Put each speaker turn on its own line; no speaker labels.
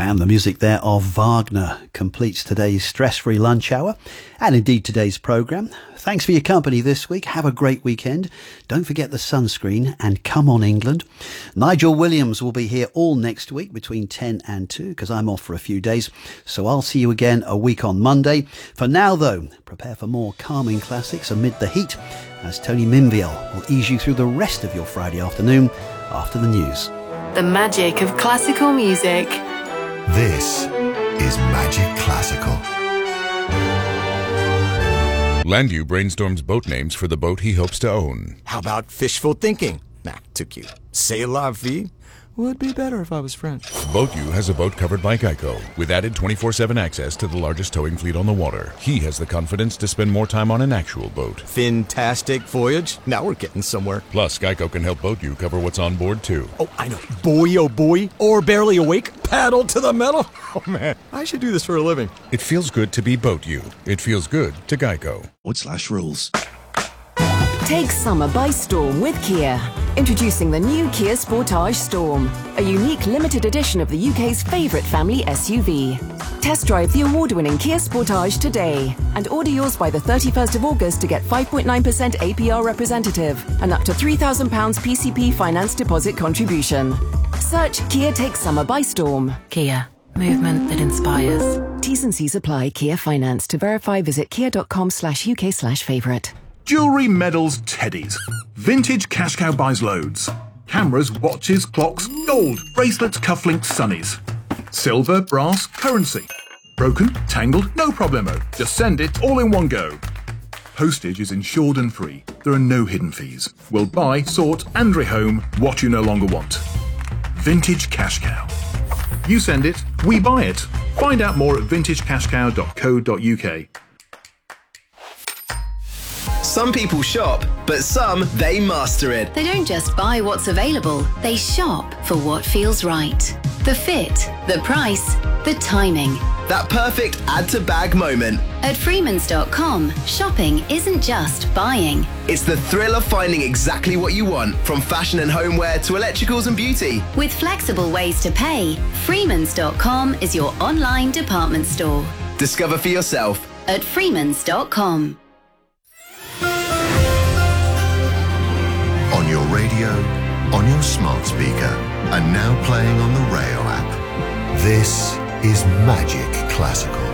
And the music there of Wagner completes today's stress-free lunch hour and indeed today's programme. Thanks for your company this week. Have a great weekend. Don't forget the sunscreen and come on England. Nigel Williams will be here all next week between 10 and 2 because I'm off for a few days. So I'll see you again a week on Monday. For now though, prepare for more calming classics amid the heat as Tony Minviel will ease you through the rest of your Friday afternoon after the news.
The magic of classical music.
This is Magic Classical.
Landu brainstorms boat names for the boat he hopes to own.
How about fishful thinking? Nah, too cute. C'est la vie would be better if I was French.
BoatU has a boat covered by Geico, with added 24/7 access to the largest towing fleet on the water. He has the confidence to spend more time on an actual boat.
Fantastic voyage. Now we're getting somewhere.
Plus, Geico can help BoatU cover what's on board, too.
Oh, I know. Boy, oh boy. Or barely awake. Paddle to the metal. Oh, man. I should do this for a living.
It feels good to be BoatU. It feels good to Geico.
/rules.
Take summer by storm with Kia. Introducing the new Kia Sportage Storm, a unique limited edition of the UK's favourite family SUV. Test drive the award-winning Kia Sportage today and order yours by the 31st of August to get 5.9% APR representative and up to £3,000 PCP finance deposit contribution. Search Kia Take Summer by Storm.
Kia. Movement that inspires.
T's and C's apply. Kia Finance. To verify, visit kia.com/UK/favourite.
Jewellery, medals, teddies. Vintage Cash Cow buys loads. Cameras, watches, clocks, gold, bracelets, cufflinks, sunnies. Silver, brass, currency. Broken, tangled, no problemo. Just send it all in one go. Postage is insured and free. There are no hidden fees. We'll buy, sort and rehome what you no longer want. Vintage Cash Cow. You send it, we buy it. Find out more at vintagecashcow.co.uk.
Some people shop, but some, they master it.
They don't just buy what's available, they shop for what feels right. The fit, the price, the timing.
That perfect add-to-bag moment.
At Freemans.com, shopping isn't just buying.
It's the thrill of finding exactly what you want, from fashion and homeware to electricals and beauty.
With flexible ways to pay, Freemans.com is your online department store.
Discover for yourself
at Freemans.com.
On your radio, on your smart speaker, and now playing on the Rail app. This is Magic Classical.